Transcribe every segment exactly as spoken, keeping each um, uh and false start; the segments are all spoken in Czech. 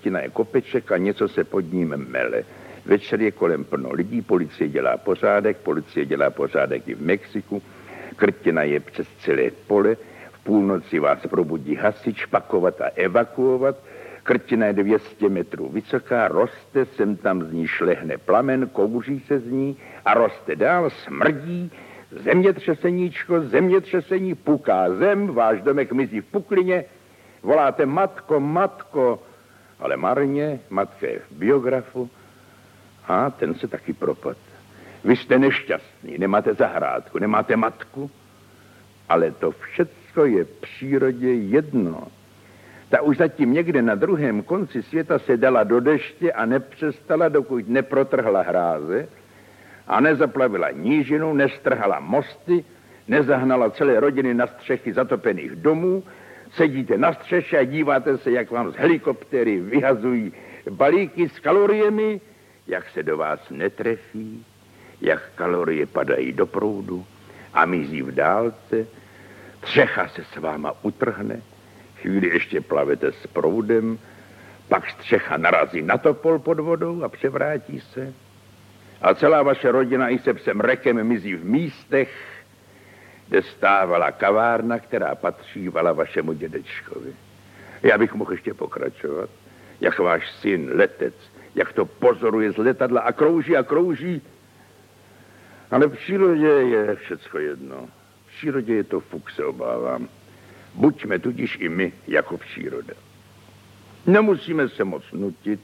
krtina je kopeček a něco se pod ním mele. Večer je kolem plno lidí, policie dělá pořádek, policie dělá pořádek i v Mexiku, krtina je přes celé pole, v půlnoci vás probudí hasič, pakovat a evakuovat, krtina je dvě stě metrů vysoká, roste, sem tam z ní šlehne plamen, kouří se z ní a roste dál, smrdí, zemětřeseníčko, zemětřesení, puká zem, váš domek mizí v puklině, voláte matko, matko, ale marně, matka je v biografu a ten se taky propad. Vy jste nešťastní, nemáte zahrádku, nemáte matku, ale to všecko je přírodě jedno. Ta už zatím někde na druhém konci světa se dala do deště a nepřestala, dokud neprotrhla hráze a nezaplavila nížinu, nestrhala mosty, nezahnala celé rodiny na střechy zatopených domů. Sedíte na střeše a díváte se, jak vám z helikoptéry vyhazují balíky s kaloriemi, jak se do vás netrefí, jak kalorie padají do proudu a mizí v dálce, střecha se s váma utrhne, chvíli ještě plavete s proudem, pak střecha narazí na topol pod vodou a převrátí se a celá vaše rodina i se psem rekem mizí v místech, kde stávala kavárna, která patřívala vašemu dědečkovi. Já bych mohl ještě pokračovat, jak váš syn, letec, jak to pozoruje z letadla a krouží a krouží. Ale v přírodě je všecko jedno. V přírodě je to fuk, se obávám. Buďme tudíž i my jako příroda. Nemusíme se moc nutit.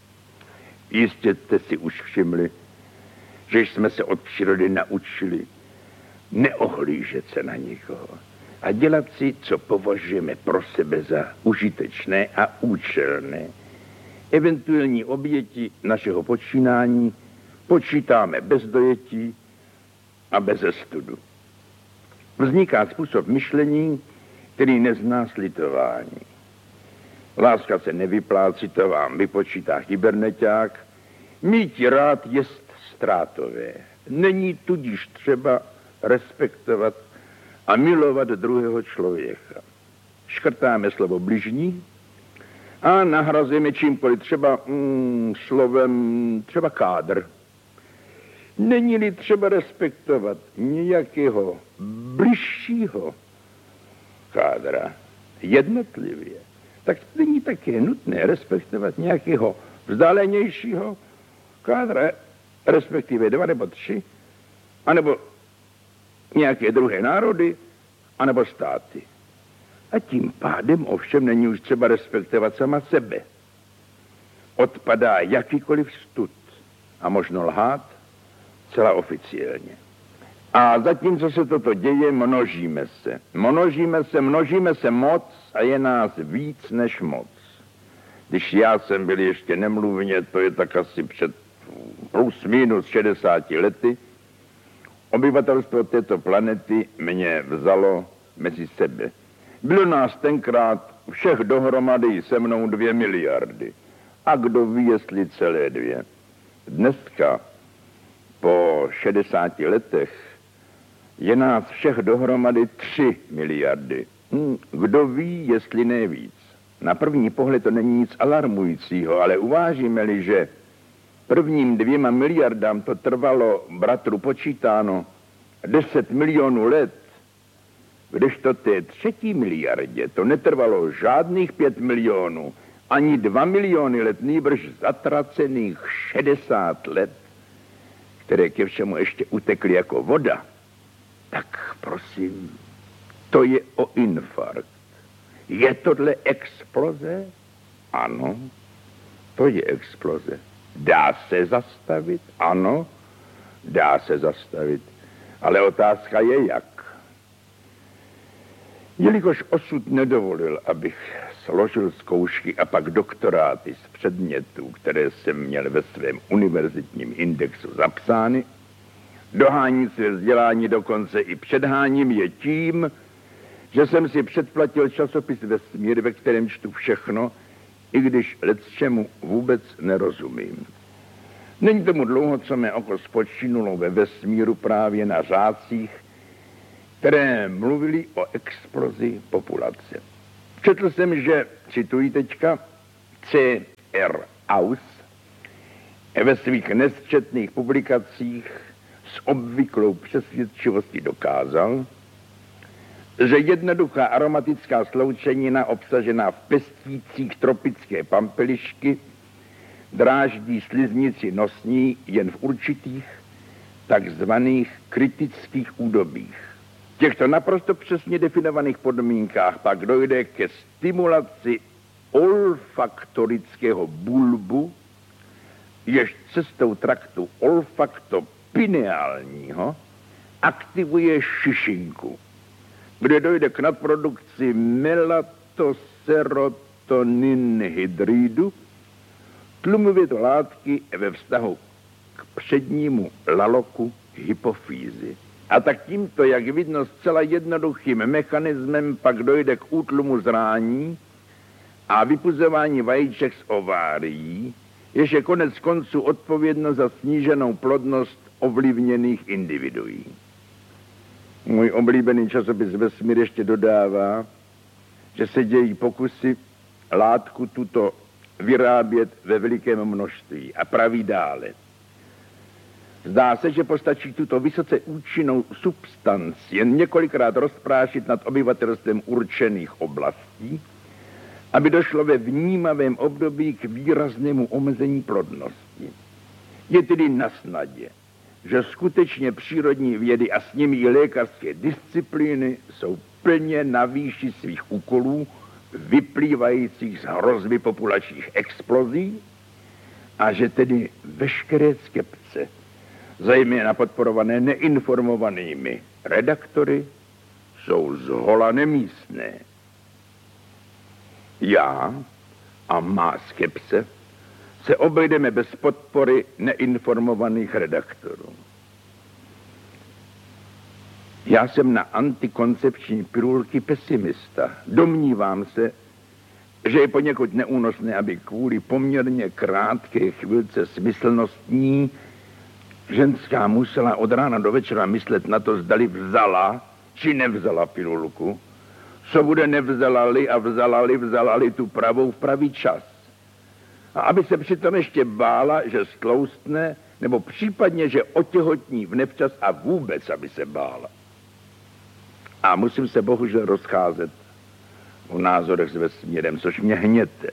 Jistě jste si už všimli, že jsme se od přírody naučili neohlížet se na nikoho a dělat si, co považujeme pro sebe za užitečné a účelné. Eventuální oběti našeho počínání počítáme bez dojetí a bez studu. Vzniká způsob myšlení, který nezná slitování. Láska se nevyplácí, to vám vypočítá kyberneťák. Mít rád jest ztrátové. Není tudíž třeba respektovat a milovat druhého člověka. Škrtáme slovo bližní a nahrazujeme čímkoliv, třeba mm, slovem, třeba kádr. Není-li třeba respektovat nějakého bližšího kádra jednotlivě, tak není také nutné respektovat nějakého vzdálenějšího kádra, respektive dva nebo tři, anebo nějaké druhé národy, anebo státy. A tím pádem ovšem není už třeba respektovat sama sebe. Odpadá jakýkoliv stud a možno lhát celá oficiálně. A zatímco se toto děje, množíme se. Množíme se, množíme se moc a je nás víc než moc. Když já jsem byl ještě nemluvně, to je tak asi před plus minus šedesáti lety, obyvatelstvo této planety mě vzalo mezi sebe. Bylo nás tenkrát všech dohromady se mnou dvě miliardy. A kdo ví, jestli celé dvě. Dneska, po šedesáti letech, je nás všech dohromady tři miliardy. Hm, kdo ví, jestli ne víc. Na první pohled to není nic alarmujícího, ale uvážíme-li, že prvním dvěma miliardám to trvalo, bratru počítáno, deset milionů let, kdežto té třetí miliardě to netrvalo žádných pět milionů, ani dva miliony let, nýbrž zatracených šedesát let, které ke všemu ještě utekly jako voda, tak prosím, to je o infarkt. Je tohle exploze? Ano, to je exploze. Dá se zastavit? Ano, dá se zastavit. Ale otázka je jak. Jelikož osud nedovolil, abych složil zkoušky a pak doktoráty z předmětů, které jsem měl ve svém univerzitním indexu zapsány, doháním své vzdělání dokonce i předháním je tím, že jsem si předplatil časopis Vesmír, ve kterém čtu všechno, i když lecčemu vůbec nerozumím. Není tomu dlouho, co mé oko spočinulo ve vesmíru právě na řádcích, které mluvili o explozi populace. Četl jsem, že, cituji teďka, C R. Aus ve svých nesčetných publikacích s obvyklou přesvědčivostí dokázal, že jednoduchá aromatická sloučenina obsažená v pestících tropické pampelišky dráždí sliznici nosní jen v určitých takzvaných kritických údobích. V těchto naprosto přesně definovaných podmínkách pak dojde ke stimulaci olfaktorického bulbu, jež cestou traktu olfaktopineálního aktivuje šišinku, kde dojde k nadprodukci melatoserotoninhydridu, tlumivě to látky ve vztahu k přednímu laloku hypofýzy. A tak tímto, jak vidno, zcela jednoduchým mechanismem pak dojde k útlumu zrání a vypuzování vajíček z ovárií, jež je konec konců odpovědno za sníženou plodnost ovlivněných individuí. Můj oblíbený časopis Vesmír ještě dodává, že se dějí pokusy látku tuto vyrábět ve velikém množství a praví dále. Zdá se, že postačí tuto vysoce účinnou substanci jen několikrát rozprášit nad obyvatelstvem určených oblastí, aby došlo ve vnímavém období k výraznému omezení plodnosti. Je tedy na snadě, že skutečně přírodní vědy a s nimi i lékařské disciplíny jsou plně na výši svých úkolů, vyplývajících z hrozby populačních explozí, a že tedy veškeré skepce, zejména podporované neinformovanými redaktory, jsou zhola nemístné. Já a má skepse se obejdeme bez podpory neinformovaných redaktorů. Já jsem na antikoncepční pilulky pesimista. Domnívám se, že je poněkud neúnosné, aby kvůli poměrně krátké chvilce smyslnostní ženská musela od rána do večera myslet na to, zdali vzala či nevzala pilulku, co bude nevzala-li a vzala-li, vzala-li tu pravou v pravý čas. A aby se přitom ještě bála, že stloustne, nebo případně, že otěhotní v nevčas a vůbec, aby se bála. A musím se bohužel rozcházet v názorech s vesmírem, což mě hněte.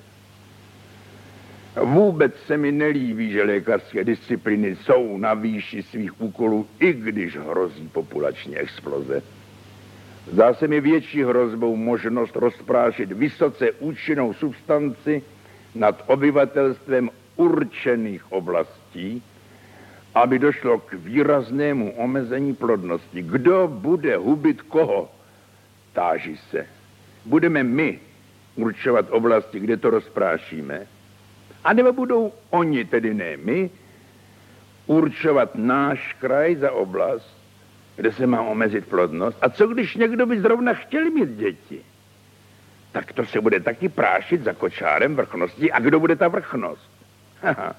Vůbec se mi nelíbí, že lékařské disciplíny jsou na výši svých úkolů, i když hrozí populační exploze. Zdá se mi větší hrozbou možnost rozprášit vysoce účinnou substanci nad obyvatelstvem určených oblastí, aby došlo k výraznému omezení plodnosti. Kdo bude hubit koho? Táží se. Budeme my určovat oblasti, kde to rozprášíme? A nebo budou oni, tedy ne my, určovat náš kraj za oblast, kde se má omezit plodnost? A co když někdo by zrovna chtěl mít děti? Tak to se bude taky prášit za kočárem vrchnosti. A kdo bude ta vrchnost? Haha.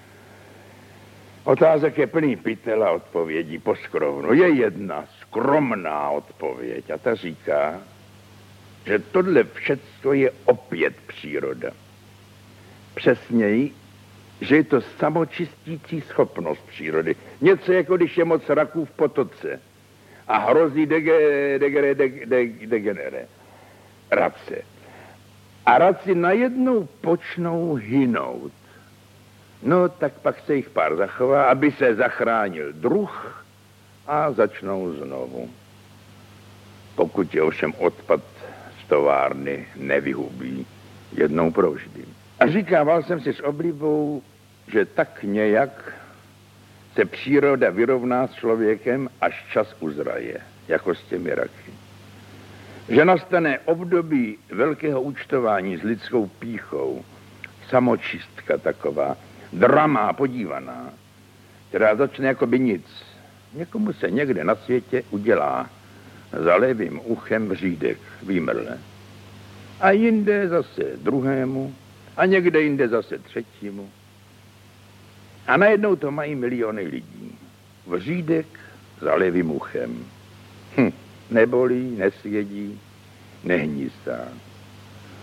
Otázek je plný pytel a odpovědí poskrovnu. Je jedna skromná odpověď a ta říká, že tohle všecko je opět příroda. Přesněji, že je to samočistící schopnost přírody. Něco jako když je moc raků v potoce a hrozí dege, dege, dege, dege, degenere. Race. A raci najednou počnou hynout. No, tak pak se jich pár zachová, aby se zachránil druh a začnou znovu. Pokud je ovšem odpad z továrny nevyhubí jednou provždy. A říkával jsem si s oblibou, že tak nějak se příroda vyrovná s člověkem, až čas uzraje, jako s těmi raky. Že nastane období velkého účtování s lidskou pýchou, samočistka taková, drama podívaná, která začne jako by nic. Někomu se někde na světě udělá za levým uchem řídek, výmrle. A jinde zase druhému, a někde jinde zase třetímu. A najednou to mají miliony lidí. Vřídek za levým uchem. Hm, nebolí, nesvědí, nehnízdá.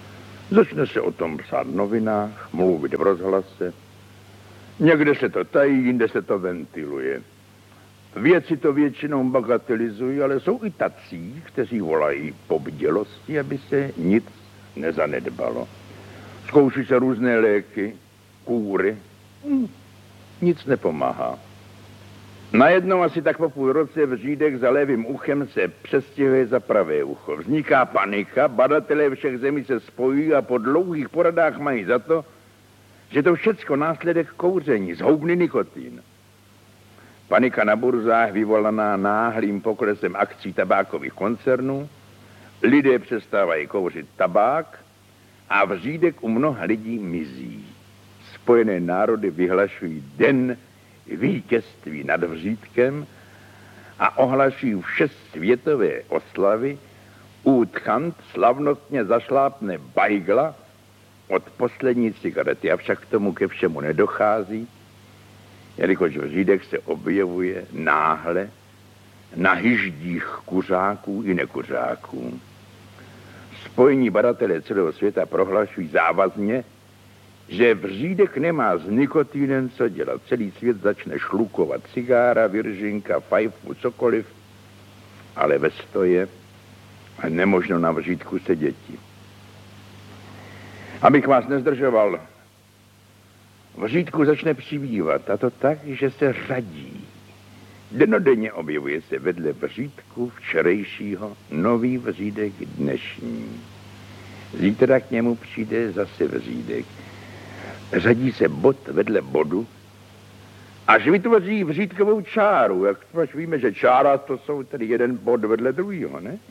Začne se o tom psát v novinách, mluvit v rozhlase. Někde se to tají, jinde se to ventiluje. Věci to většinou bagatelizují, ale jsou i tací, kteří volají po bdělosti, aby se nic nezanedbalo. Zkouší se různé léky, kůry, hm, nic nepomáhá. Najednou asi tak po půl roce vřídek za levým uchem se přestěhuje za pravé ucho. Vzniká panika, badatelé všech zemí se spojí a po dlouhých poradách mají za to, že to všecko následek kouření, zhoubný nikotin. Panika na burzách vyvolaná náhlým poklesem akcí tabákových koncernů, lidé přestávají kouřit tabák a vřídek u mnoha lidí mizí. Spojené národy vyhlašují den vítězství nad vřídkem a ohlašují všesvětové oslavy. Útchant slavnostně zašlápne bajgla od poslední cigarety, avšak k tomu ke všemu nedochází, jelikož vřídek se objevuje náhle na hyždích kuřáků i nekuřáků. Spojení badatelé celého světa prohlašují závazně, že vřídek nemá s nikotinem co dělat. Celý svět začne šlukovat cigára, viržinka, fajfu, cokoliv, ale ve stoje a nemožno na vřídku seděti. Abych vás nezdržoval, vřídku začne přibývat, a to tak, že se řadí. Denodenně objevuje se vedle vřídku včerejšího nový vřídek dnešní. Zítra k němu přijde zase vřídek. Řadí se bod vedle bodu, až vytvoří vřídkovou čáru. Jak víme, že čára to jsou tedy jeden bod vedle druhého, ne?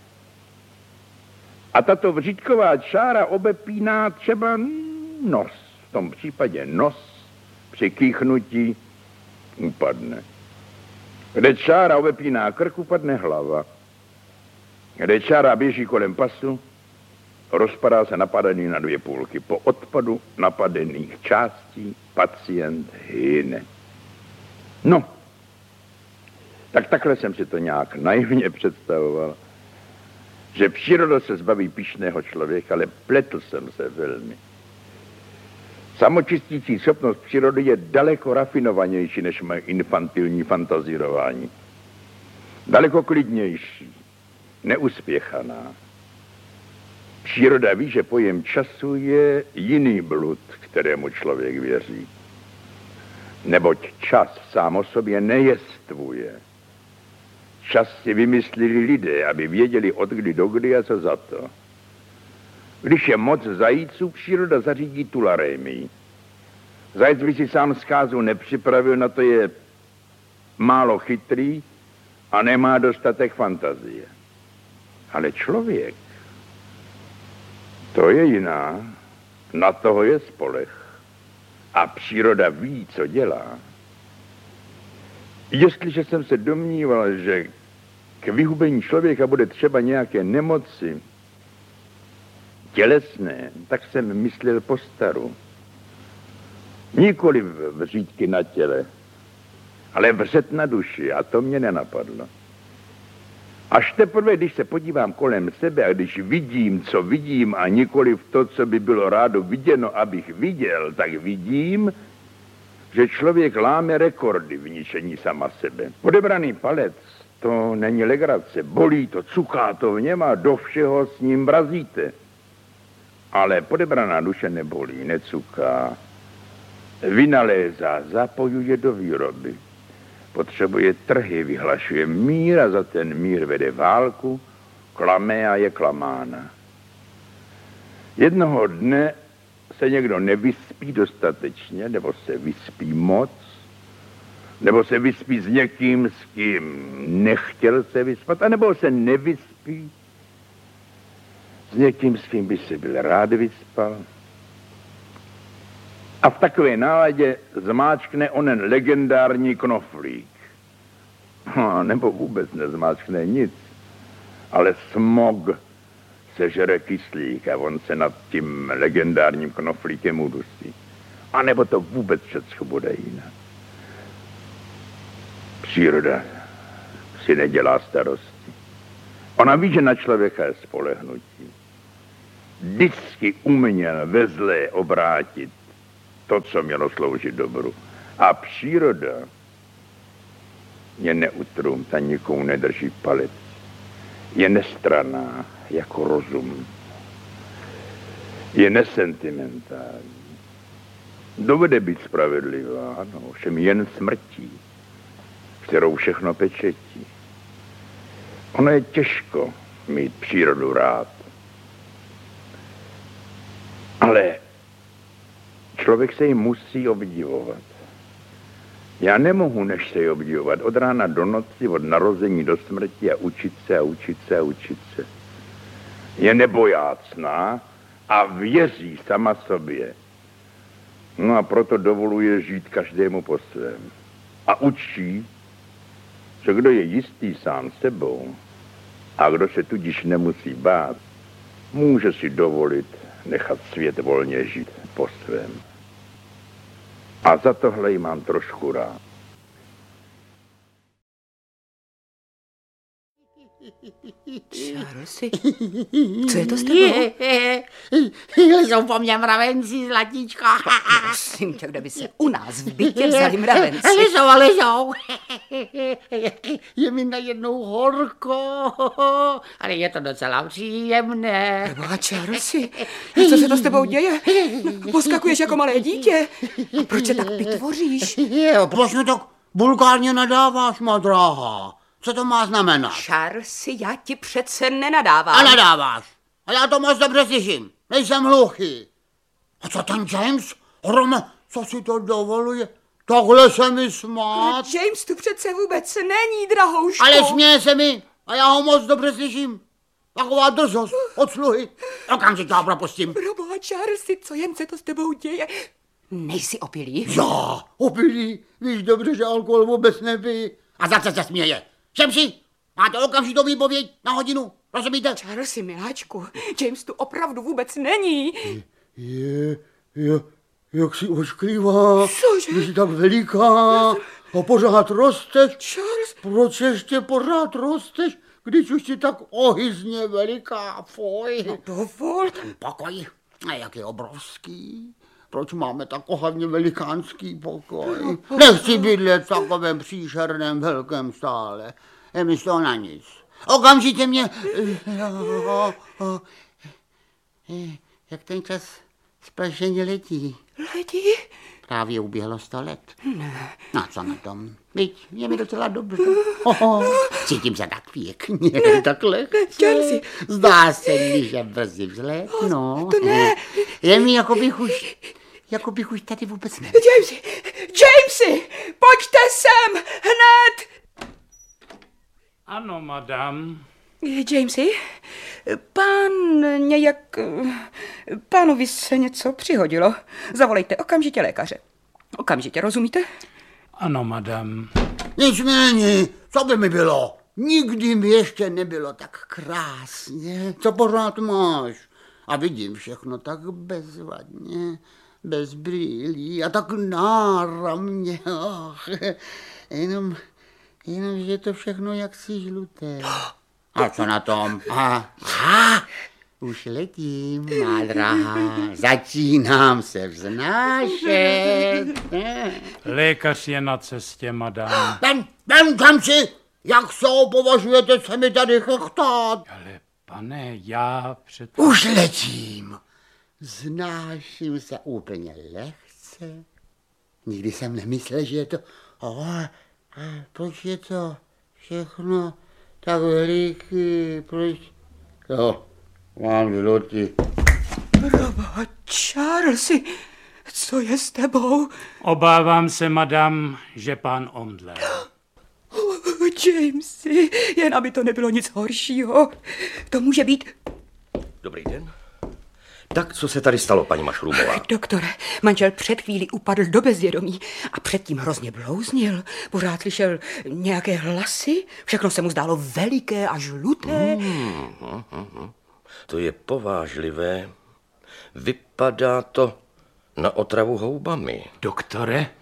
A tato vřídková čára obepíná třeba nos. V tom případě nos při kýchnutí upadne. Kde čára obepíná krk, upadne hlava. Kde čára běží kolem pasu, rozpadá se napadený na dvě půlky. Po odpadu napadených částí pacient hyne. No, tak takhle jsem si to nějak naivně představoval, že příroda se zbaví pyšného člověka, ale pletl jsem se velmi. Samočistící schopnost přírody je daleko rafinovanější než moje infantilní fantazírování. Daleko klidnější, neuspěchaná. Příroda ví, že pojem času je jiný blud, kterému člověk věří. Neboť čas sám o sobě nejestvuje. Čas si vymysleli lidé, aby věděli od kdy do kdy a co za to. Když je moc zajíců, příroda zařídí tularémii. Zajec by si sám zkázu nepřipravil, na to je málo chytrý a nemá dostatek fantazie. Ale člověk, to je jiná, na toho je spolech. A příroda ví, co dělá. Jestliže jsem se domníval, že k vyhubení člověka bude třeba nějaké nemoci tělesné, tak jsem myslel postaru. Nikoli vřídky na těle, ale vřet na duši, a to mě nenapadlo. Až teprve, když se podívám kolem sebe a když vidím, co vidím a nikoli v to, co by bylo rádo viděno, abych viděl, tak vidím, že člověk láme rekordy v ničení sama sebe. Odebraný palec, to není legrace, bolí to, cuká to v něm a do všeho s ním vrazíte. Ale podebraná duše nebolí, necuká, vynalézá, zapojuje do výroby. Potřebuje trhy, vyhlašuje mír a za ten mír vede válku, klame a je klamána. Jednoho dne se někdo nevyspí dostatečně, nebo se vyspí moc, nebo se vyspí s někým, s kým nechtěl se vyspat, anebo se nevyspí s někým, s kým by se byl rád vyspal. A v takové náladě zmáčkne onen legendární knoflík. No, nebo vůbec nezmáčkne nic, ale smog sežere kyslík a on se nad tím legendárním knoflíkem udusí. A nebo to vůbec všechno bude jinak. Příroda si nedělá starosti. Ona ví, že na člověka je spolehnutí. vždycky uměl ve zlé obrátit to, co mělo sloužit dobru. A příroda je neutrumta, nikomu nedrží palec. Je nestranná jako rozum. Je nesentimentální. Dovede být spravedlivá, ano, všem jen smrtí, kterou všechno pečetí. Ono je těžko mít přírodu rád. Ale člověk se jí musí obdivovat. Já nemohu než se jí obdivovat od rána do noci, od narození do smrti a učit se a učit se a učit se. Je nebojácná a věří sama sobě. No a proto dovoluje žít každému po svém. A učí, že kdo je jistý sám sebou a kdo se tudíž nemusí bát, může si dovolit nechat svět volně žít po svém. A za tohle jí mám trošku rád. Charlesy, co je to s tebou? Jsou po mně mravenci, zlatíčko. Prosím tě, kde by se u nás v bytě vzali mravenci? Lezou, lezou. Je mi najednou horko, ale je to docela příjemné. Boha, Charlesy, co se to s tebou děje? Poskakuješ jako malé dítě. A proč se tak pitvoříš? Proč mi tak vulgárně nadáváš, má dráha? Co to má znamenat? Charlesy, já ti přece nenadávám. A nadáváš. A já to moc dobře slyším. Nejsem hluchý. A co ten James? Hrome, co si to dovoluje? Takhle se mi smát. James tu přece vůbec není, drahouško. Ale směje se mi. A já ho moc dobře slyším. Taková drzost od sluhy. Okamžitě ho propustím. Proboha, Charlesy, co jen se to s tebou děje? Nejsi opilý? Já, opilý. Víš dobře, že alkohol vůbec nepij. A za co se směje? Šemsi, máte okamžitou výpověď na hodinu, rozumíte? Charlesy, miláčku, James tu opravdu vůbec není. Je, je, jak si ošklivá. Cože? Když jsi tak veliká a pořád rosteš. Charles. Proč ještě pořád rosteš, když už jsi tak ohyzně veliká, fuj. No dovol. Ten pokoj, a jak je obrovský. Proč máme tak ohavně velikánský pokoj? Nechci bydlet v takovém příšerném velkém stále. Je mi z toho na nic. Okamžitě mě... Jak ten čas splašeně letí. Letí? Právě uběhlo sto let. Ne. No co na tom? Víš, je mi docela dobře. Oho, cítím se tak pěkně, tak lehce. Zdá se mi, že brzy vzlétnu. To ne. Je mi, jako bych už... Jako bych už tady vůbec nebyl. Jamesy, Jamesy, pojďte sem, hned! Ano, madam. Jamesy, pán nějak... Pánovi se něco přihodilo. Zavolejte okamžitě lékaře. Okamžitě, rozumíte? Ano, madam. Nic mi není. Co by mi bylo? Nikdy mi ještě nebylo tak krásně. Co pořád máš? A vidím všechno tak bezvadně. Bez brýlí a tak náramně. Oh, jenom, jenom, že to všechno jaksi žluté. A co na tom? A, a, už letím, má drahá. Začínám se vznášet. Lékař je na cestě, madam. Ben, Ben, kam si? Jak se považujete se mi tady chechtát? Ale pane, já před... Už letím. Znáším se úplně lehce. Nikdy jsem nemyslel, že je to... Ale proč je to všechno tak veliký? Proč... Jo, mám vyloty. Proboha, Charlesy, co je s tebou? Obávám se, madam, že pán omdlel. Oh, Jamesy, jen aby to nebylo nic horšího. To může být... Dobrý den. Tak, co se tady stalo, paní Mašrůmová? Doktore, manžel před chvílí upadl do bezvědomí a předtím hrozně blouznil. Pořád slyšel nějaké hlasy, všechno se mu zdálo veliké a žluté. Hmm, hmm, hmm. To je povážlivé. Vypadá to na otravu houbami. Doktore,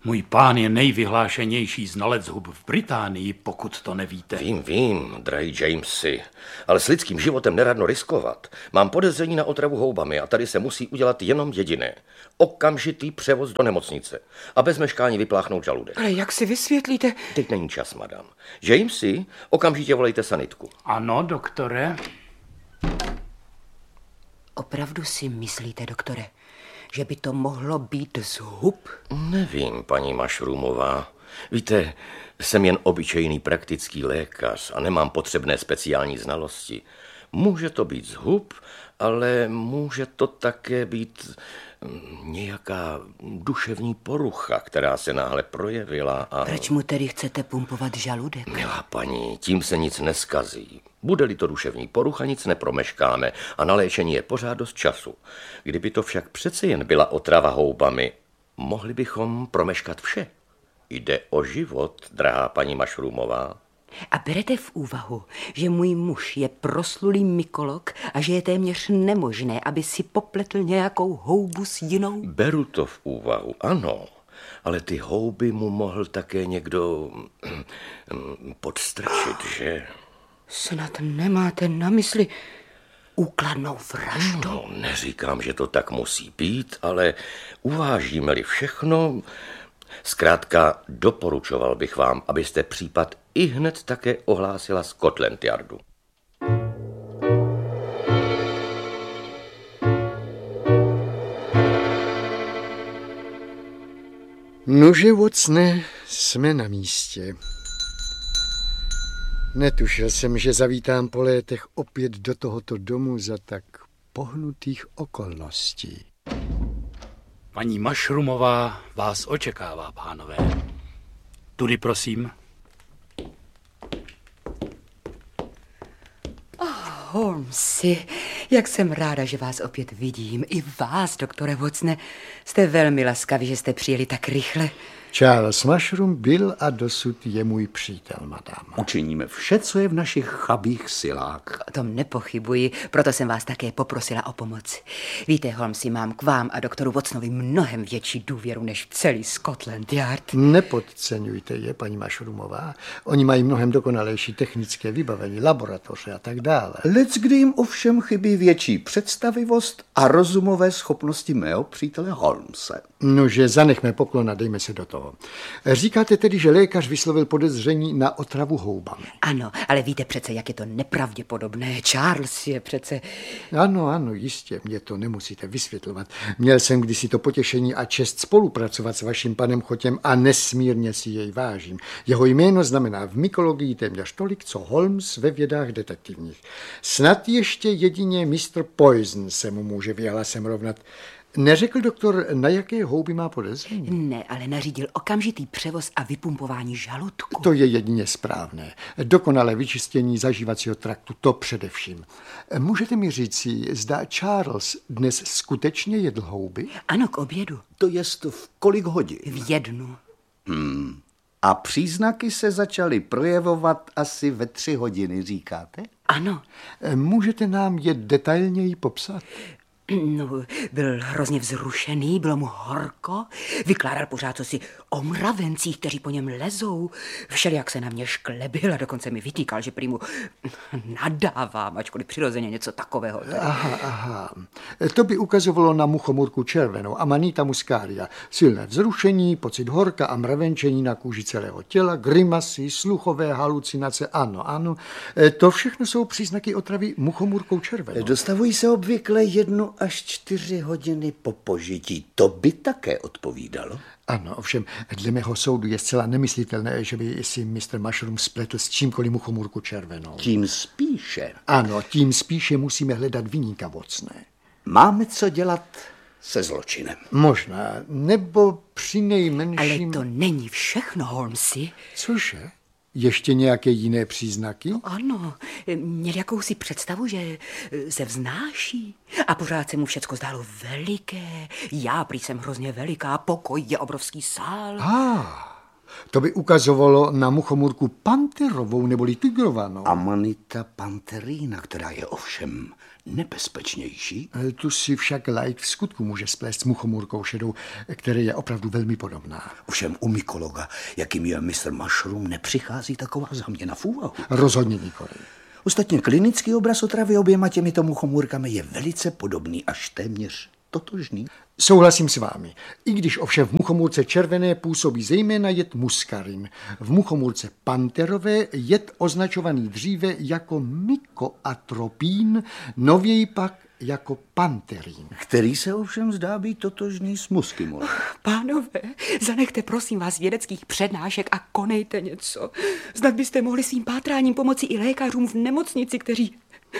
Můj pán je nejvyhlášenější znalec hub v Británii, pokud to nevíte. Vím, vím, drahý Jamesy, ale s lidským životem neradno riskovat. Mám podezření na otravu houbami a tady se musí udělat jenom jediné. Okamžitý převoz do nemocnice a bez meškání vypláchnout žaludek. Ale jak si vysvětlíte? Teď není čas, madam. Jamesy, okamžitě volejte sanitku. Ano, doktore. Opravdu si myslíte, doktore, že by to mohlo být z hub? Nevím, paní Mushroomová. Víte, jsem jen obyčejný praktický lékař a nemám potřebné speciální znalosti. Může to být z hub, ale může to také být nějaká duševní porucha, která se náhle projevila a... Proč mu tedy chcete pumpovat žaludek? Milá paní, tím se nic neskazí. Bude-li to duševní porucha, nic nepromeškáme a na léčení je pořád dost času. Kdyby to však přece jen byla otrava houbami, mohli bychom promeškat vše. Jde o život, drahá paní Mushroomová. A berete v úvahu, že můj muž je proslulý mykolog a že je téměř nemožné, aby si popletl nějakou houbu s jinou? Beru to v úvahu, ano, ale ty houby mu mohl také někdo podstrčit, že? Snad nemáte na mysli úkladnou vraždu? No, neříkám, že to tak musí být, ale uvážíme-li všechno... Zkrátka doporučoval bych vám, abyste případ i hned také ohlásila Scotland Yardu. Nože, Watsone, jsme na místě. Netušil jsem, že zavítám po létech opět do tohoto domu za tak pohnutých okolností. Paní Mushroomová vás očekává, pánové. Tudy, prosím. Oh, Holmesi, jak jsem ráda, že vás opět vidím. I vás, doktore Watsone. Jste velmi laskaví, že jste přijeli tak rychle. Charles Mushroom byl a dosud je můj přítel, madam. Učiníme vše, co je v našich chabých silách. O tom nepochybuji, proto jsem vás také poprosila o pomoc. Víte, Holmesi, mám k vám a doktoru Watsonovi mnohem větší důvěru než celý Scotland Yard. Nepodceňujte je, paní Mushroomová. Oni mají mnohem dokonalejší technické vybavení, laboratoře a tak dále. Leckdy jim ovšem chybí větší představivost a rozumové schopnosti mého přítele Holmese. Nože, zanechme poklon a dejme se do toho. Říkáte tedy, že lékař vyslovil podezření na otravu houbami? Ano, ale víte přece, jak je to nepravděpodobné. Charles je přece... Ano, ano, jistě, mě to nemusíte vysvětlovat. Měl jsem kdysi to potěšení a čest spolupracovat s vaším panem Chotěm a nesmírně si jej vážím. Jeho jméno znamená v mykologii téměř tolik, co Holmes ve vědách detektivních. Snad ještě jedině mister Poison se mu může vyhlasem rovnat. Neřekl doktor, na jaké houby má podezření? Ne, ale nařídil okamžitý převoz a vypumpování žaludku. To je jedině správné. Dokonalé vyčistění zažívacího traktu, to především. Můžete mi říci, zda Charles dnes skutečně jedl houby? Ano, k obědu. To jest v kolik hodin? V jednu. Hmm. A příznaky se začaly projevovat asi ve tři hodiny, říkáte? Ano. Můžete nám je detailněji popsat? No, byl hrozně vzrušený, bylo mu horko, vykládal pořád cosi o mravencích, kteří po něm lezou. Všelijak se na mě šklebil a dokonce mi vytýkal, že prý mu nadávám, ačkoliv přirozeně něco takového. Tady. Aha, aha. To by ukazovalo na muchomurku červenou, Amanita muscaria. Silné vzrušení, pocit horka a mravenčení na kůži celého těla, grimasy, sluchové halucinace, ano, ano. To všechno jsou příznaky otravy muchomurkou červenou. Dostavují se obvykle jednu až čtyři hodiny po požití. To by také odpovídalo? Ano, ovšem, dle mého soudu je zcela nemyslitelné, že by si mister Mushroom spletl s čímkoliv muchomurku červenou. Tím spíše. Ano, tím spíše musíme hledat viníka, Watsone. Máme co dělat se zločinem. Možná, nebo přinejmenším... Ale to není všechno, Holmesi. Cože? Ještě nějaké jiné příznaky? No ano, měl jakousi představu, že se vznáší a pořád se mu všecko zdálo veliké. Já prý jsem hrozně veliká, pokoj je obrovský sál. Ah, To by ukazovalo na muchomůrku panterovou neboli tigrovanou. Amanita panterina, která je ovšem nebezpečnější. Tu si však laik v skutku může splést s muchomůrkou šedou, které je opravdu velmi podobná. Ovšem u mykologa, jakým je mister Mushroom, nepřichází taková záměna v úvahu. Rozhodně nikoli. Ostatně klinický obraz otravy oběma těmito muchomůrkami je velice podobný, až téměř totožný. Souhlasím s vámi. I když ovšem v muchomůrce červené působí zejména jed muskarin. V muchomůrce panterové jed označovaný dříve jako mykoatropín, nověji pak jako panterín. Který se ovšem zdá být totožný s muskimolem. Pánové, zanechte prosím vás vědeckých přednášek a konejte něco. Snad byste mohli svým pátráním pomoci i lékařům v nemocnici, kteří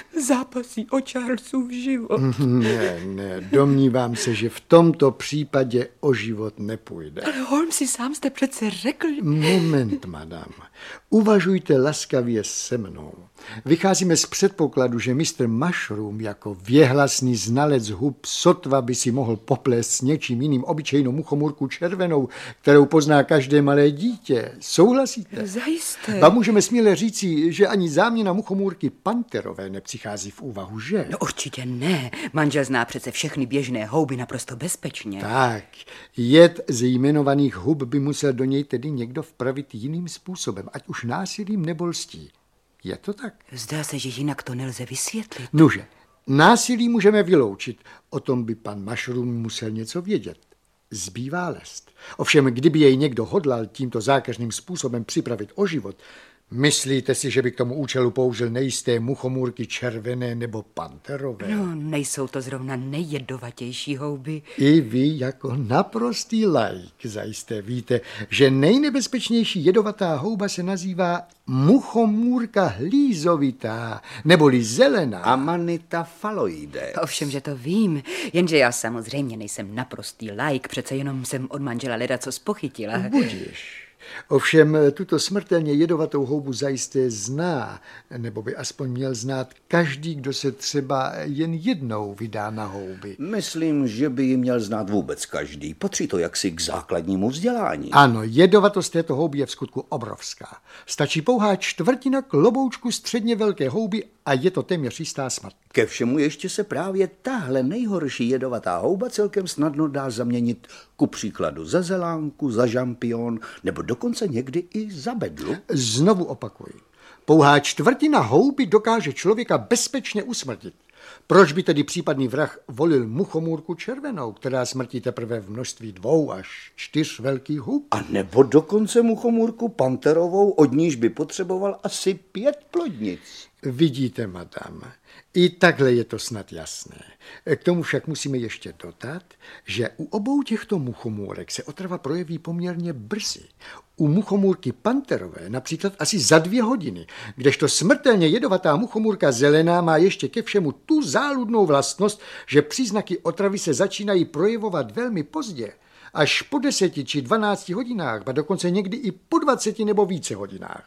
zápasí o Charlesův život. Ne, ne, domnívám se, že v tomto případě o život nepůjde. Ale Holmesi, sám jste přece řekl... Moment, madam. Uvažujte laskavě se mnou. Vycházíme z předpokladu, že mister Mushroom jako věhlasný znalec hub sotva by si mohl poplést s něčím jiným obyčejnou muchomůrku červenou, kterou pozná každé malé dítě. Souhlasíte? Zajisté. A můžeme směle říci, že ani záměna muchomůrky panterové nepřichází v úvahu, že? No určitě ne. Manžel zná přece všechny běžné houby naprosto bezpečně. Tak, jed ze jmenovaných hub by musel do něj tedy někdo vpravit jiným způsobem, ať už násilím nebo lstí. Je to tak? Zdá se, že jinak to nelze vysvětlit. Nuže, násilí můžeme vyloučit. O tom by pan Mushroom musel něco vědět. Zbývá lest. Ovšem, kdyby jej někdo hodlal tímto zákeřným způsobem připravit o život, myslíte si, že by k tomu účelu použil nejisté muchomůrky červené nebo panterové? No, nejsou to zrovna nejjedovatější houby. I vy jako naprostý laik zajisté víte, že nejnebezpečnější jedovatá houba se nazývá muchomůrka hlízovitá, neboli zelená. Amanita phalloides. Ovšem, že to vím, jenže já samozřejmě nejsem naprostý laik, přece jenom jsem od manžela ledaco spochytila. Budiš. Ovšem tuto smrtelně jedovatou houbu zajisté zná, nebo by aspoň měl znát každý, kdo se třeba jen jednou vydá na houby. Myslím, že by ji měl znát vůbec každý. Patří to jaksi k základnímu vzdělání. Ano, jedovatost této houby je v skutku obrovská. Stačí pouhá čtvrtina kloboučku středně velké houby a je to téměř jistá smrt. Ke všemu ještě se právě tahle nejhorší jedovatá houba celkem snadno dá zaměnit ku příkladu za zelánku, za žampion nebo dokonce někdy i za bedlu. Znovu opakuji. Pouhá čtvrtina houby dokáže člověka bezpečně usmrtit. Proč by tedy případný vrah volil muchomůrku červenou, která smrtí teprve v množství dvou až čtyř velkých hub? A nebo dokonce muchomůrku panterovou, od níž by potřeboval asi pět plodnic. Vidíte, madam, i takhle je to snad jasné. K tomu však musíme ještě dodat, že u obou těchto muchomůrek se otrava projeví poměrně brzy. U muchomůrky panterové například asi za dvě hodiny, kdežto smrtelně jedovatá muchomůrka zelená má ještě ke všemu tu záludnou vlastnost, že příznaky otravy se začínají projevovat velmi pozdě, až po deseti či dvanácti hodinách, a dokonce někdy i po dvaceti nebo více hodinách.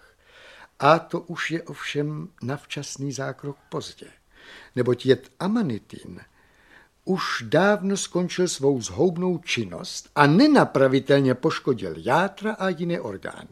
A to už je ovšem na včasný zákrok pozdě, neboť jed amanitin už dávno skončil svou zhoubnou činnost a nenapravitelně poškodil játra a jiné orgány.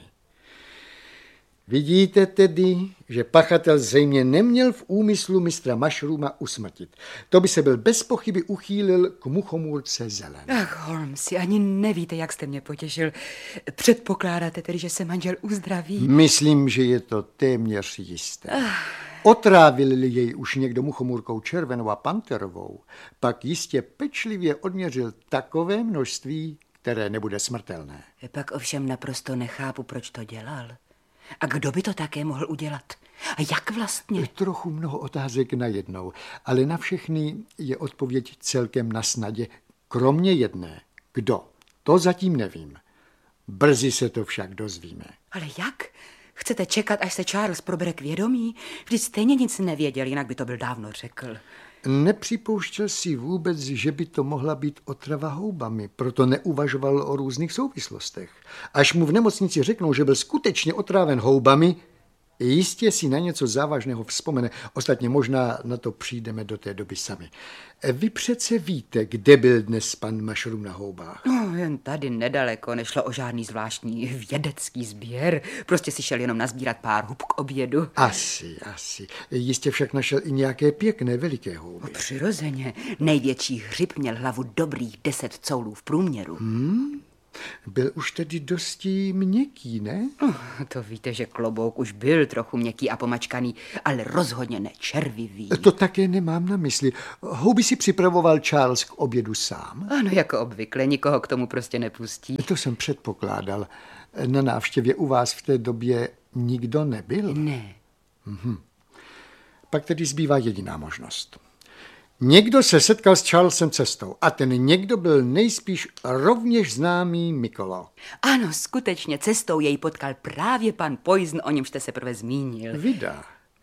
Vidíte tedy, že pachatel zřejmě neměl v úmyslu mistra Mushrooma usmrtit. To by se byl bez pochyby uchýlil k muchomůrce zelené. Ach, Holmesi, ani nevíte, jak jste mě potěšil. Předpokládáte tedy, že se manžel uzdraví? Myslím, že je to téměř jisté. Otrávil jej už někdo muchomůrkou červenou a panterovou, pak jistě pečlivě odměřil takové množství, které nebude smrtelné. Pak ovšem naprosto nechápu, proč to dělal. A kdo by to také mohl udělat? A jak vlastně? Trochu mnoho otázek najednou, ale na všechny je odpověď celkem na snadě, kromě jedné. Kdo? To zatím nevím. Brzy se to však dozvíme. Ale jak? Chcete čekat, až se Charles probere k vědomí? Vždyť stejně nic nevěděl, jinak by to byl dávno řekl. Nepřipouštěl si vůbec, že by to mohla být otrava houbami, proto neuvažoval o různých souvislostech. Až mu v nemocnici řeknou, že byl skutečně otráven houbami, jistě si na něco závažného vzpomene. Ostatně možná na to přijdeme do té doby sami. Vy přece víte, kde byl dnes pan Mushroom na houbách. No, No jen tady nedaleko, nešlo o žádný zvláštní vědecký sběr. Prostě si šel jenom nazbírat pár hub k obědu. Asi, asi. Jistě však našel i nějaké pěkné veliké houby. No, přirozeně. Největší hřib měl hlavu dobrých deset coulů v průměru. Hmm? Byl už tedy dosti měkký, ne? Oh, to víte, že klobouk už byl trochu měkký a pomačkaný, ale rozhodně ne červivý. To také nemám na mysli. Houby si připravoval Charles k obědu sám? Ano, jako obvykle, nikoho k tomu prostě nepustí. To jsem předpokládal. Na návštěvě u vás v té době nikdo nebyl? Ne. Mhm. Pak tedy zbývá jediná možnost. Někdo se setkal s Charlesem cestou a ten někdo byl nejspíš rovněž známý mykolog. Ano, skutečně cestou jej potkal právě pan Poison, o němž jste se prvé zmínil. Vida.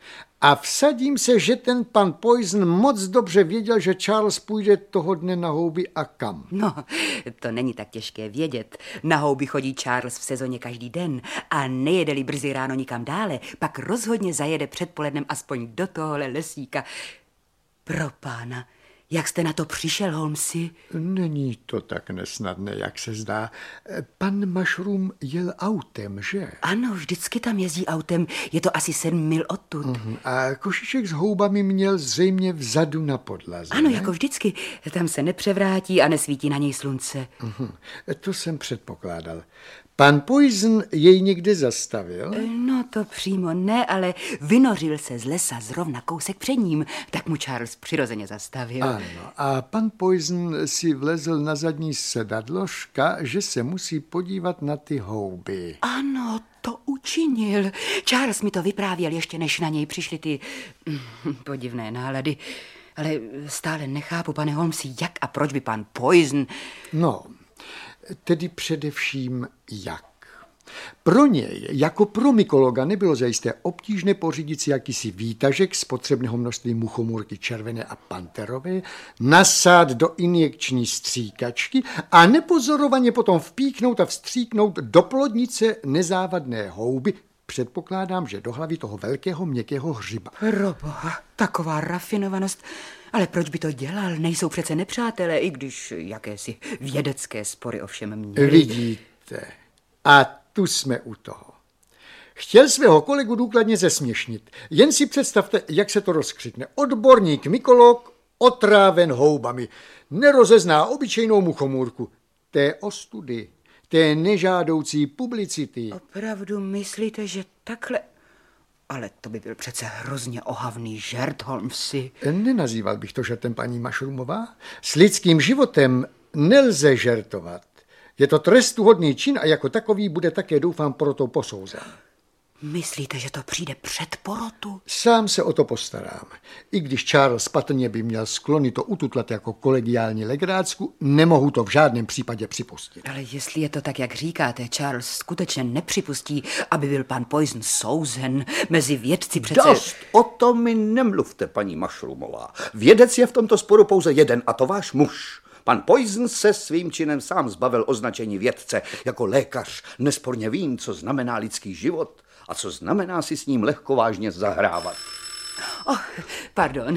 A vsadím se, že ten pan Poison moc dobře věděl, že Charles půjde toho dne na houby a kam. No, to není tak těžké vědět. Na houby chodí Charles v sezóně každý den a nejede-li brzy ráno nikam dále, pak rozhodně zajede předpolednem aspoň do tohohle lesíka. Pro pána, jak jste na to přišel, Holmesi? Není to tak nesnadné, jak se zdá. Pan Mushroom jel autem, že? Ano, vždycky tam jezdí autem. Je to asi sedm mil odtud. Uh-huh. A košíček s houbami měl zřejmě vzadu na podlaze. Ano, ne? jako vždycky. Tam se nepřevrátí a nesvítí na něj slunce. Uh-huh. To jsem předpokládal. Pan Poison jej někde zastavil? No to přímo ne, ale vynořil se z lesa zrovna kousek před ním, tak mu Charles přirozeně zastavil. Ano, a pan Poison si vlezl na zadní sedadložka, že se musí podívat na ty houby. Ano, to učinil. Charles mi to vyprávěl ještě, než na něj přišly ty podivné nálady. Ale stále nechápu, pane Holmesi, jak a proč by pan Poison... No... Tedy především jak. Pro něj, jako pro mykologa, nebylo zajisté obtížné pořídit si jakýsi výtažek z potřebného množství muchomůrky červené a panterové, nasát do injekční stříkačky a nepozorovaně potom vpíknout a vstříknout do plodnice nezávadné houby, předpokládám, že do hlavy toho velkého měkkého hřiba. Proboha, taková rafinovanost... Ale proč by to dělal? Nejsou přece nepřátelé, i když jakési vědecké spory ovšem měli. Vidíte. A tu jsme u toho. Chtěl svého kolegu důkladně zesměšnit. Jen si představte, jak se to rozkřikne. Odborník mykolog, otráven houbami. Nerozezná obyčejnou muchomůrku. Té ostudy, té nežádoucí publicity. Opravdu myslíte, že takhle... Ale to by byl přece hrozně ohavný žert, Holmesi. Nenazýval bych to žertem, paní Mushroomová. S lidským životem nelze žertovat. Je to trestuhodný čin a jako takový bude také, doufám, porotou posouzen. Myslíte, že to přijde před porotu? Sám se o to postarám. I když Charles patrně by měl sklony to ututlat jako kolegiální legrácku, nemohu to v žádném případě připustit. Ale jestli je to tak, jak říkáte, Charles skutečně nepřipustí, aby byl pan Poison souzen mezi vědci přece... Dost, o tom mi nemluvte, paní Mushroomová. Vědec je v tomto sporu pouze jeden, a to váš muž. Pan Poison se svým činem sám zbavil označení vědce. Jako lékař nesporně vím, co znamená lidský život a co znamená si s ním lehkovážně zahrávat. Oh, pardon.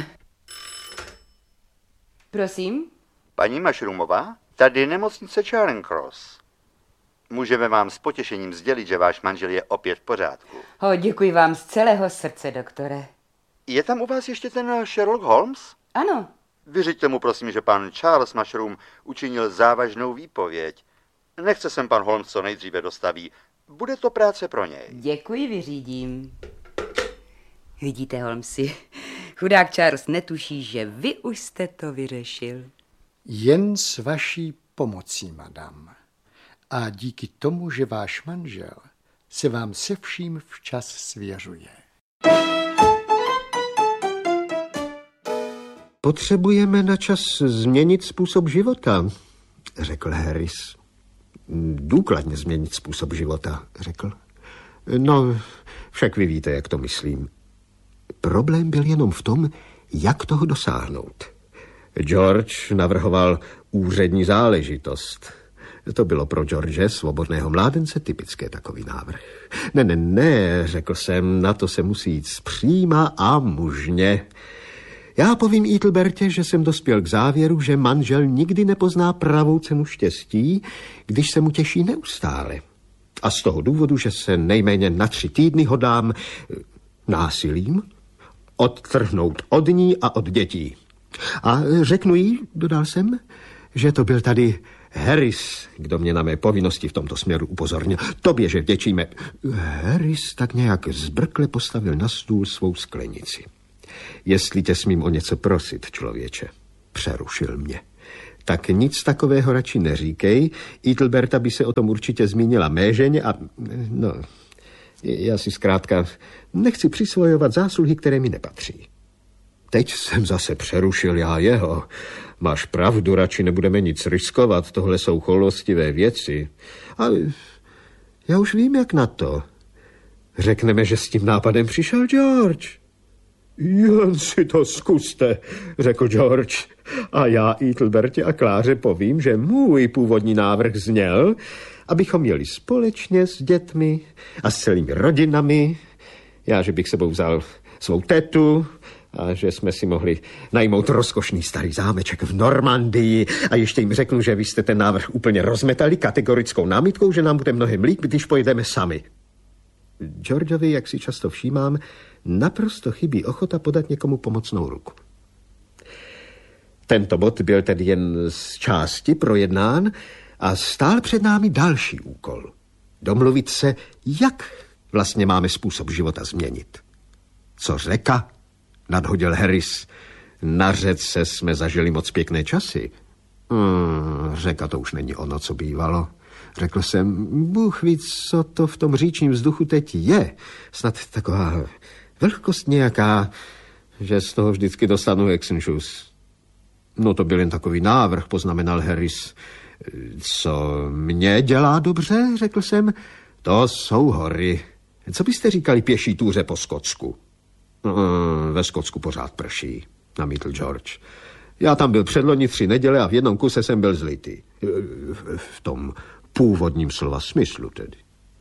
Prosím? Paní Mushroomová, tady nemocnice Charing Cross. Můžeme vám s potěšením sdělit, že váš manžel je opět v pořádku. Oh, děkuji vám z celého srdce, doktore. Je tam u vás ještě ten Sherlock Holmes? Ano. Vyřiďte mu prosím, že pan Charles Mushroom učinil závažnou výpověď. Nechce sem pan Holmes co nejdříve dostaví. Bude to práce pro něj. Děkuji, vyřídím. Vidíte, Holmesi, chudák Charles netuší, že vy už jste to vyřešil. Jen s vaší pomocí, madam. A díky tomu, že váš manžel se vám se vším včas svěřuje. Potřebujeme na čas změnit způsob života, řekl Harris. Důkladně změnit způsob života, řekl. No, však vy víte, jak to myslím. Problém byl jenom v tom, jak toho dosáhnout. George navrhoval úřední záležitost. To bylo pro George, svobodného mládence, typické takový návrh. Ne, ne, ne, řekl jsem, na to se musí jít zpříma a mužně. Já povím Ethelbertě, že jsem dospěl k závěru, že manžel nikdy nepozná pravou cenu štěstí, když se mu těší neustále. A z toho důvodu, že se nejméně na tři týdny hodlám násilím odtrhnout od ní a od dětí. A řeknu jí, dodal jsem, že to byl tady Harris, kdo mě na mé povinnosti v tomto směru upozornil. Tobě, že vděčíme. Harris tak nějak zbrkle postavil na stůl svou sklenici. Jestli tě smím o něco prosit, člověče, přerušil mě. Tak nic takového radši neříkej. Ethelberta by se o tom určitě zmínila mé ženě a... No, já si zkrátka nechci přisvojovat zásluhy, které mi nepatří. Teď jsem zase přerušil já jeho. Máš pravdu, radši nebudeme nic riskovat, tohle jsou choulostivé věci. Ale já už vím, jak na to. Řekneme, že s tím nápadem přišel George. Jen si to zkuste, řekl George. A já Ethelbertě a Kláře povím, že můj původní návrh zněl, abychom jeli společně s dětmi a s celými rodinami. Já, že bych sebou vzal svou tetu a že jsme si mohli najmout rozkošný starý zámeček v Normandii a ještě jim řeknu, že vy jste ten návrh úplně rozmetali kategorickou námitkou, že nám bude mnohem líp, když pojedeme sami. Georgeovi, jak si často všímám, naprosto chybí ochota podat někomu pomocnou ruku. Tento bod byl tedy jen z části projednán a stál před námi další úkol. Domluvit se, jak vlastně máme způsob života změnit. Co řeka? Nadhodil Harris. Na řece jsme zažili moc pěkné časy. Hmm, řeka to už není ono, co bývalo. Řekl jsem, Bůh ví, co to v tom říčním vzduchu teď je. Snad taková vlhkost nějaká, že z toho vždycky dostanu exenšus. No to byl jen takový návrh, poznamenal Harris. Co mě dělá dobře, řekl jsem, to jsou hory. Co byste říkali pěší túře po Skotsku? Hmm, ve Skotsku pořád prší, namítl George. Já tam byl předloni tři neděle a v jednom kuse jsem byl zlitý. V tom původním slova smyslu tedy.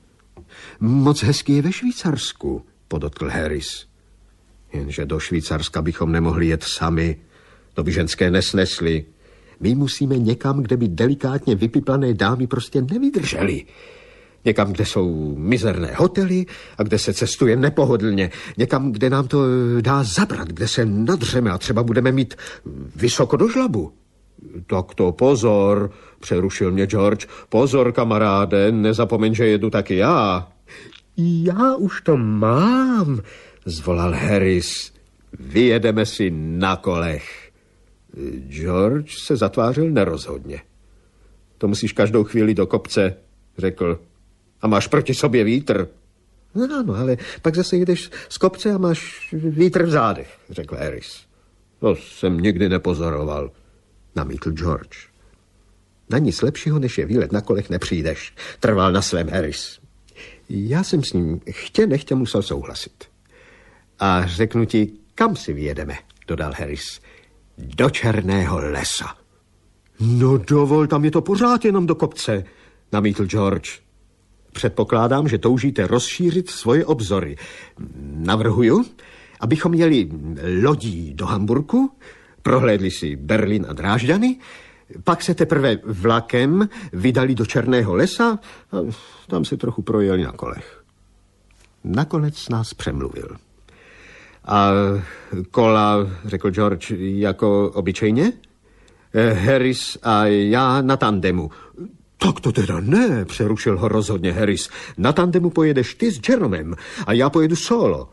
Moc hezky je ve Švýcarsku, podotkl Harris. Jenže do Švýcarska bychom nemohli jet sami. To by ženské nesnesly. My musíme někam, kde by delikátně vypiplané dámy prostě nevydržely. Někam, kde jsou mizerné hotely a kde se cestuje nepohodlně. Někam, kde nám to dá zabrat, kde se nadřeme a třeba budeme mít vysoko do žlabu. Tak to pozor, přerušil mě George. Pozor, kamaráde, nezapomeň, že jedu taky já. Já už to mám, zvolal Harris. Vyjedeme si na kolech. George se zatvářil nerozhodně. To musíš každou chvíli do kopce, řekl. A máš proti sobě vítr. No, no, ale pak zase jedeš z kopce a máš vítr v zádech, řekl Harris. To jsem nikdy nepozoroval, namítl George. Na nic lepšího, než je výlet na kolech, nepřijdeš, trval na svém Harris. Já jsem s ním chtě nechtě musel souhlasit. A řeknu ti, kam si vyjedeme, dodal Harris. Do Černého lesa. No dovol, tam je to pořád jenom do kopce, namítl George. Předpokládám, že toužíte rozšířit svoje obzory. Navrhuju, abychom jeli lodí do Hamburku, prohlédli si Berlín a Drážďany, pak se teprve vlakem vydali do Černého lesa a tam se trochu projeli na kolech. Nakonec nás přemluvil. A kola, řekl George, jako obyčejně? Harris a já na tandemu. Tak to teda ne, přerušil ho rozhodně Harris. Na tandemu pojedeš ty s Jeromem a já pojedu solo.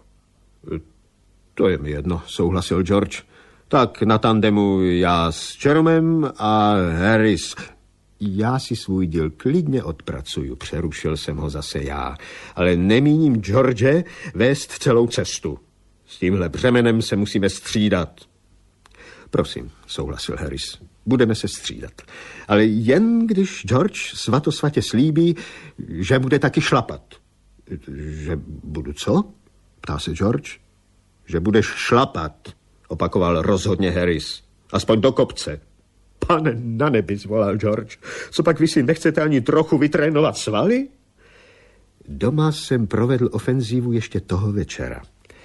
To je mi jedno, souhlasil George. Tak na tandemu já s Jeromem a Harris. Já si svůj díl klidně odpracuju, přerušil jsem ho zase já. Ale nemíním George vést celou cestu. S tímhle břemenem se musíme střídat. Prosím, souhlasil Harris. Budeme se střídat. Ale jen když George svatosvatě slíbí, že bude taky šlapat. Že budu co? Ptá se George. Že budeš šlapat, opakoval rozhodně Harris. Aspoň do kopce. Pane na nebi, zvolal George. Co pak vy si nechcete ani trochu vytrénovat svaly? Doma jsem provedl ofenzívu ještě toho večera.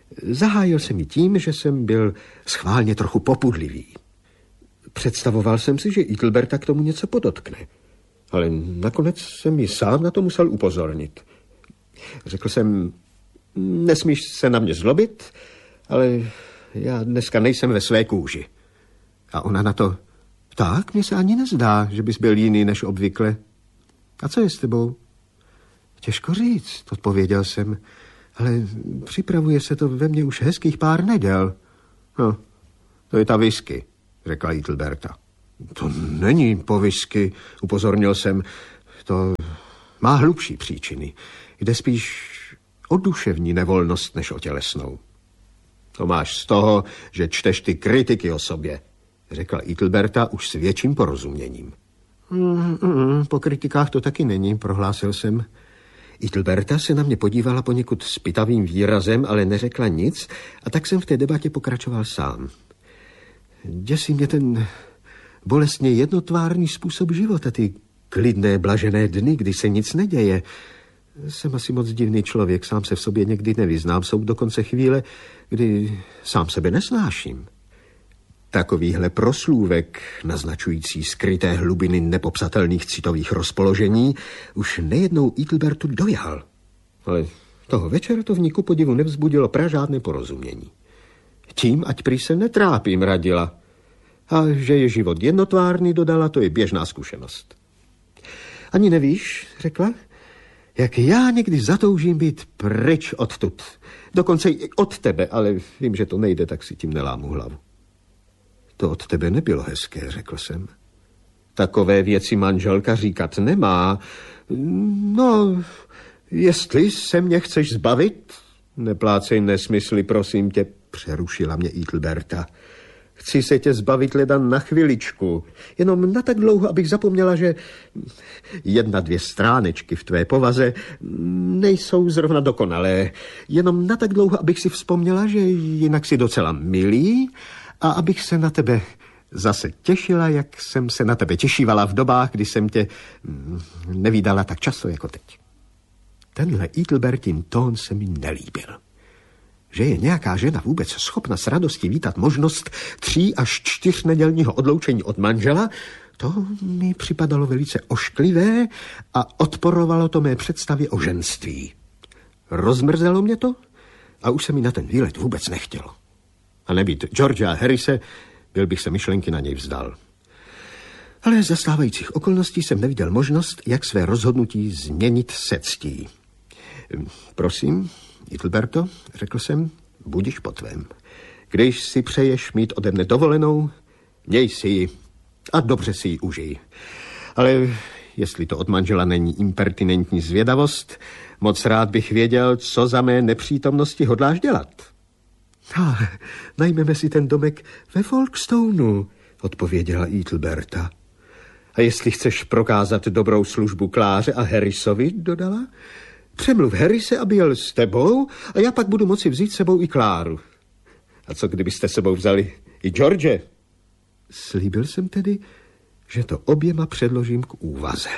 Zahájil jsem ji tím, že jsem byl schválně trochu popudlivý. Představoval jsem si, že Ethelberta k tomu něco podotkne. Ale nakonec jsem ji sám na to musel upozornit. Řekl jsem, nesmíš se na mě zlobit, ale já dneska nejsem ve své kůži. A ona na to, tak, mně se ani nezdá, že bys byl jiný než obvykle. A co je s tebou? Těžko říct, odpověděl jsem, ale připravuje se to ve mně už hezkých pár neděl. No, to je ta whisky, řekla Ethelberta. To není po whisky, upozornil jsem. To má hlubší příčiny. Jde spíš o duševní nevolnost, než o tělesnou. To máš z toho, že čteš ty kritiky o sobě, řekla Ethelberta už s větším porozuměním. Mm, mm, po kritikách to taky není, prohlásil jsem. Ethelberta se na mě podívala poněkud s pytavým výrazem, ale neřekla nic, a tak jsem v té debatě pokračoval sám. Děsí mě ten bolestně jednotvárný způsob života, ty klidné, blažené dny, kdy se nic neděje. Jsem asi moc divný člověk, sám se v sobě někdy nevyznám. Jsou dokonce chvíle, kdy sám sebe nesnáším. Takovýhle proslůvek, naznačující skryté hlubiny nepopsatelných citových rozpoložení, už nejednou Ethelbertu dojal. Ale toho večera to v ní ku podivu nevzbudilo pražádné porozumění. Tím, ať prý se netrápím, radila. A že je život jednotvárný, dodala, to je běžná zkušenost. Ani nevíš, řekla, jak já někdy zatoužím být pryč odtud. Dokonce i od tebe, ale vím, že to nejde, tak si tím nelámu hlavu. To od tebe nebylo hezké, řekl jsem. Takové věci manželka říkat nemá. No, jestli se mě chceš zbavit, neplácej nesmysly, prosím tě, přerušila mě Ethelberta. Chci se tě zbavit leda na chviličku. Jenom na tak dlouho, abych zapomněla, že jedna, dvě stránečky v tvé povaze nejsou zrovna dokonalé. Jenom na tak dlouho, abych si vzpomněla, že jinak si docela milý a abych se na tebe zase těšila, jak jsem se na tebe těšívala v dobách, kdy jsem tě nevídala tak často jako teď. Tenhle Ethelbertin tón se mi nelíbil. Že je nějaká žena vůbec schopna s radostí vítat možnost tří až čtyř nedělního odloučení od manžela, to mi připadalo velice ošklivé a odporovalo to mé představě o ženství. Rozmrzelo mě to a už se mi na ten výlet vůbec nechtělo. A nebýt Georgia a Harrise, byl bych se myšlenky na něj vzdal. Ale za stávajících okolností jsem neviděl možnost, jak své rozhodnutí změnit se ctí. Prosím, Ethelberto, řekl jsem, budiš po tvém. Když si přeješ mít ode mne dovolenou, měj si ji a dobře si ji užij. Ale jestli to od manžela není impertinentní zvědavost, moc rád bych věděl, co za mé nepřítomnosti hodláš dělat. A najmeme si ten domek ve Folkstoneu, odpověděla Ethelberta. A jestli chceš prokázat dobrou službu Kláře a Harrisovi, dodala, přemluv Harrise, aby jel s tebou a já pak budu moci vzít sebou i Kláru. A co kdybyste sebou vzali i George? Slíbil jsem tedy, že to oběma předložím k úvaze.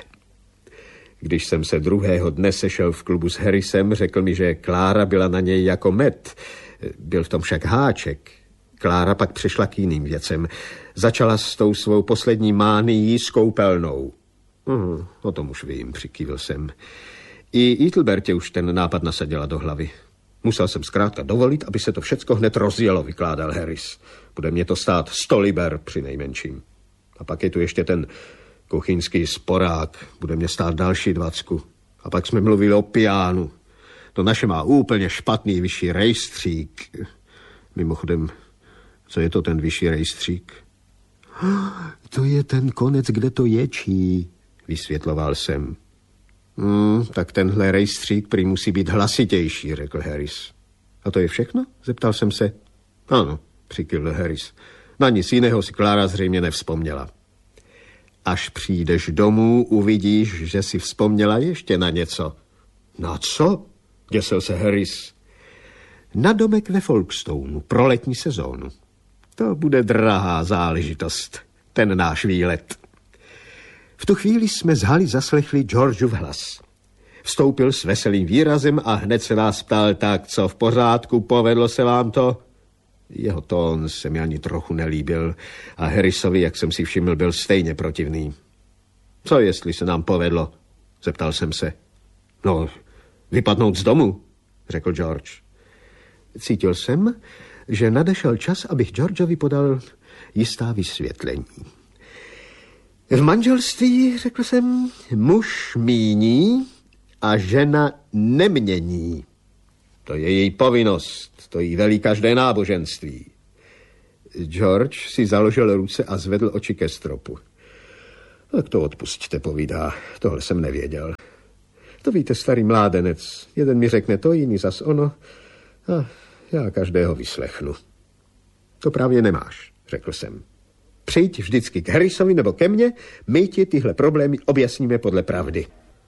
Když jsem se druhého dne sešel v klubu s Harrisem, řekl mi, že Klára byla na něj jako med. Byl v tom však háček. Klára pak přešla k jiným věcem. Začala s tou svou poslední mánií s koupelnou. Uh, o tom už vím, přikývil jsem. I Ethelbertě už ten nápad nasadila do hlavy. Musel jsem zkrátka dovolit, aby se to všecko hned rozjelo, vykládal Harris. Bude mě to stát sto liber při nejmenším. A pak je tu ještě ten kuchyňský sporák. Bude mě stát další dvacku. A pak jsme mluvili o piánu. To naše má úplně špatný vyšší rejstřík. Mimochodem, co je to ten vyšší rejstřík? To je ten konec, kde to ječí, vysvětloval jsem. Hmm, tak tenhle rejstřík prý musí být hlasitější, řekl Harris. A to je všechno? Zeptal jsem se. Ano, přikývl Harris. Na nic jiného si Klára zřejmě nevzpomněla. Až přijdeš domů, uvidíš, že si vzpomněla ještě na něco. Na co? Děsil se Harris. Na domek ve Folkstoneu pro letní sezónu. To bude drahá záležitost, ten náš výlet. V tu chvíli jsme z haly zaslechli Georgeův hlas. Vstoupil s veselým výrazem a hned se nás ptal, tak co v pořádku, povedlo se vám to? Jeho tón se mi ani trochu nelíbil a Harrisovi, jak jsem si všiml, byl stejně protivný. Co jestli se nám povedlo? Zeptal jsem se. No, vypadnout z domu, řekl George. Cítil jsem, že nadešel čas, abych Georgeovi podal jistá vysvětlení. V manželství, řekl jsem, muž míní a žena nemění. To je její povinnost, to jí velí každé náboženství. George si založil ruce a zvedl oči ke stropu. Tak to odpusťte, povídá, tohle jsem nevěděl. To víte, starý mládenec, jeden mi řekne to, jiný zas ono a já každého vyslechnu. To právě nemáš, řekl jsem. Přijď vždycky k Harrisovi nebo ke mně, my ti tyhle problémy objasníme podle pravdy.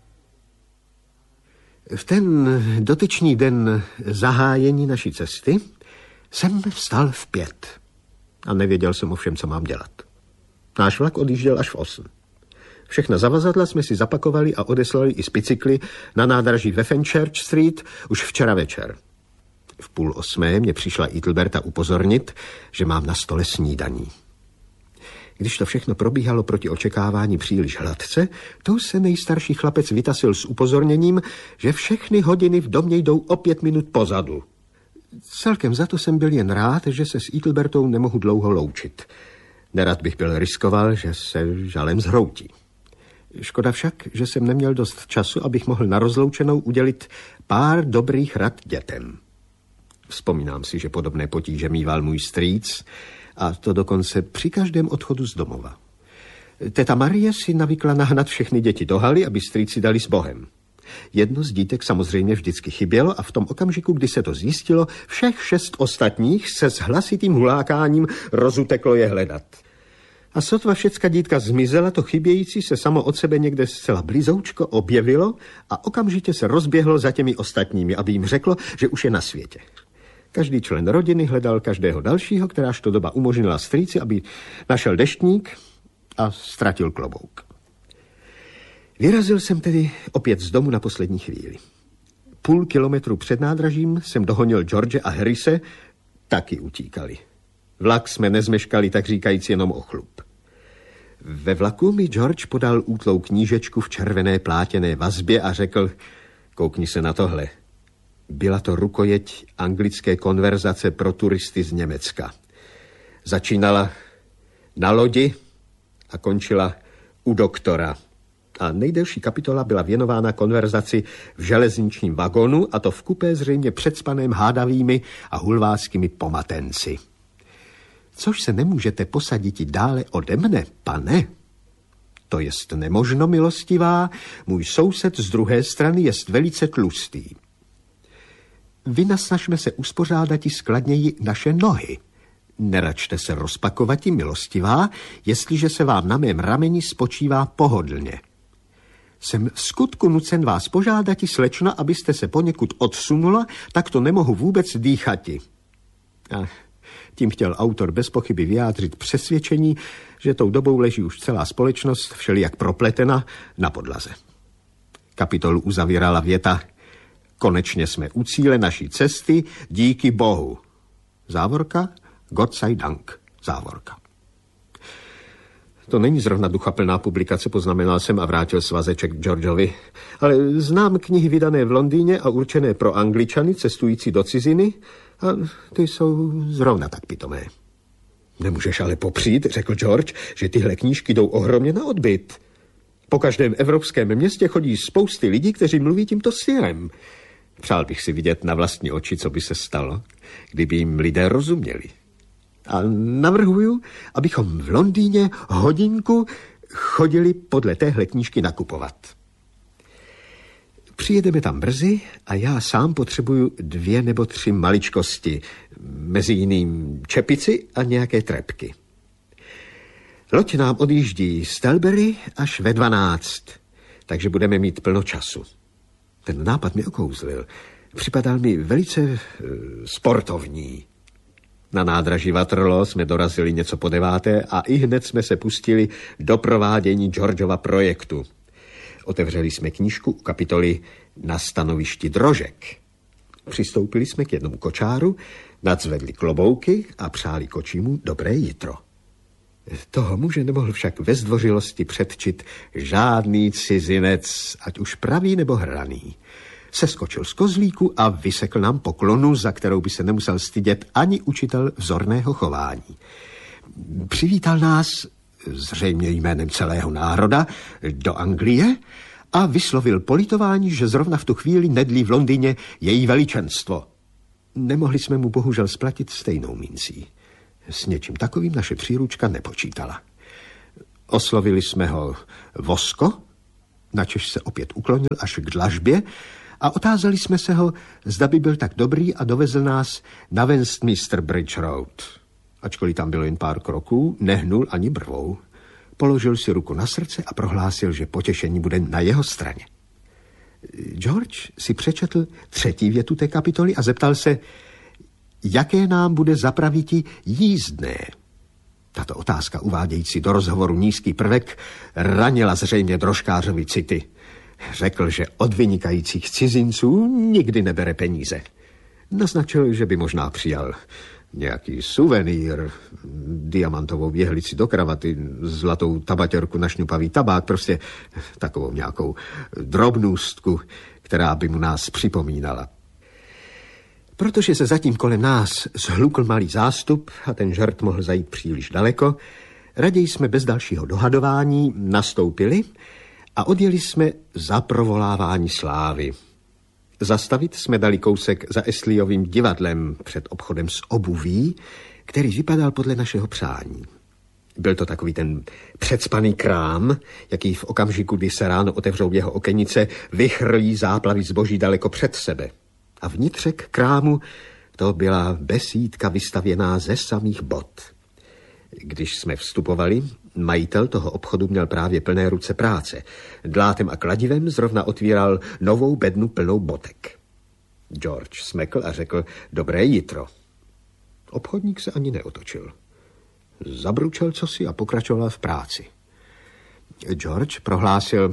V ten dotyčný den zahájení naší cesty jsem vstal v pět a nevěděl jsem ovšem, co mám dělat. Náš vlak odjížděl až v osm. Všechna zavazadla jsme si zapakovali a odeslali i z bicykly na nádraží ve Fenchurch Street už včera večer. V půl osmé mě přišla Ethelberta upozornit, že mám na stole snídaní. Když to všechno probíhalo proti očekávání příliš hladce, to se nejstarší chlapec vytasil s upozorněním, že všechny hodiny v domě jdou o pět minut pozadu. Celkem za to jsem byl jen rád, že se s Ethelbertou nemohu dlouho loučit. Nerad bych byl riskoval, že se žalem zhroutí. Škoda však, že jsem neměl dost času, abych mohl na rozloučenou udělit pár dobrých rad dětem. Vzpomínám si, že podobné potíže mýval můj strýc, a to dokonce při každém odchodu z domova. Teta Marie si navykla nahnat všechny děti do haly, aby strýci dali s Bohem. Jedno z dítek samozřejmě vždycky chybělo a v tom okamžiku, kdy se to zjistilo, všech šest ostatních se s hlasitým hulákáním rozuteklo je hledat. A sotva všecka dítka zmizela, to chybějící se samo od sebe někde zcela blízoučko objevilo a okamžitě se rozběhlo za těmi ostatními, aby jim řeklo, že už je na světě. Každý člen rodiny hledal každého dalšího, kteráž to doba umožnila strýci, aby našel deštník a ztratil klobouk. Vyrazil jsem tedy opět z domu na poslední chvíli. Půl kilometru před nádražím jsem dohonil George a Harrise, taky utíkali. Vlak jsme nezmeškali, tak říkajíc, jenom o chlup. Ve vlaku mi George podal útlou knížečku v červené plátěné vazbě a řekl, koukni se na tohle. Byla to rukojeť anglické konverzace pro turisty z Německa. Začínala na lodi a končila u doktora. A nejdelší kapitola byla věnována konverzaci v železničním vagonu, a to v kupé zřejmě předspaném hádavými a hulváckými pomatenci. Což se nemůžete posadit dále ode mne, pane? To jest nemožno, milostivá, můj soused z druhé strany jest velice tlustý. Vynasnažme se uspořádati skladněji naše nohy. Neračte se rozpakovati, milostivá, jestliže se vám na mém rameni spočívá pohodlně. Jsem v skutku nucen vás požádati, slečno, abyste se poněkud odsunula, tak to nemohu vůbec dýchati. A tím chtěl autor bez pochyby vyjádřit přesvědčení, že tou dobou leží už celá společnost všelijak propletena na podlaze. Kapitolu uzavírala věta: konečně jsme u cíle naší cesty, díky Bohu. Závorka, Gott sei Dank, závorka. To není zrovna duchaplná publikace, poznamenal jsem a vrátil svazeček Georgeovi, ale znám knihy vydané v Londýně a určené pro Angličany cestující do ciziny a ty jsou zrovna tak pitomé. Nemůžeš ale popřít, řekl George, že tyhle knížky jdou ohromně na odbyt. Po každém evropském městě chodí spousty lidí, kteří mluví tímto stylem. Přál bych si vidět na vlastní oči, co by se stalo, kdyby jim lidé rozuměli. A navrhuju, abychom v Londýně hodinku chodili podle téhle knížky nakupovat. Přijedeme tam brzy a já sám potřebuju dvě nebo tři maličkosti, mezi jiným čepici a nějaké trepky. Loď nám odjíždí z Tilbury až ve dvanáct, takže budeme mít plno času. Ten nápad mi okouzlil. Připadal mi velice e, sportovní. Na nádraží Waterloo jsme dorazili něco po deváté a ihned jsme se pustili do provádění Georgeova projektu. Otevřeli jsme knížku u kapitoly Na stanovišti drožek. Přistoupili jsme k jednomu kočáru, nadzvedli klobouky a přáli kočímu dobré jitro. Toho muže nemohl však ve zdvořilosti předčit žádný cizinec, ať už pravý nebo hraný. Seskočil z kozlíku a vysekl nám poklonu, za kterou by se nemusel stydět ani učitel vzorného chování. Přivítal nás, zřejmě jménem celého národa, do Anglie a vyslovil politování, že zrovna v tu chvíli nedlí v Londýně její veličenstvo. Nemohli jsme mu bohužel splatit stejnou mincí. S něčím takovým naše příručka nepočítala. Oslovili jsme ho Vosko, načež se opět uklonil až k dlažbě a otázali jsme se ho, zda by byl tak dobrý a dovezl nás na Westminster Bridge Road. Ačkoliv tam bylo jen pár kroků, nehnul ani brvou. Položil si ruku na srdce a prohlásil, že potěšení bude na jeho straně. George si přečetl třetí větu té kapitoly a zeptal se, jaké nám bude zapraviti jízdné. Tato otázka, uvádějící do rozhovoru nízký prvek, ranila zřejmě drožkářovi city. Řekl, že od vynikajících cizinců nikdy nebere peníze. Naznačil, že by možná přijal nějaký suvenýr, diamantovou věhlici do kravaty, zlatou tabatěrku na šňupavý tabák, prostě takovou nějakou drobnůstku, která by mu nás připomínala. Protože se zatím kolem nás zhlukl malý zástup a ten žert mohl zajít příliš daleko, raději jsme bez dalšího dohadování nastoupili a odjeli jsme za provolávání slávy. Zastavit jsme dali kousek za Astleyovým divadlem před obchodem s obuví, který vypadal podle našeho přání. Byl to takový ten předspaný krám, jaký v okamžiku, kdy se ráno otevřou jeho okenice, vychrlí záplavy zboží daleko před sebe. A vnitřek krámu to byla besídka vystavěná ze samých bot. Když jsme vstupovali, majitel toho obchodu měl právě plné ruce práce. Dlátem a kladivem zrovna otvíral novou bednu plnou botek. George smekl a řekl, dobré jitro. Obchodník se ani neotočil. Zabručel cosi a pokračoval v práci. George prohlásil,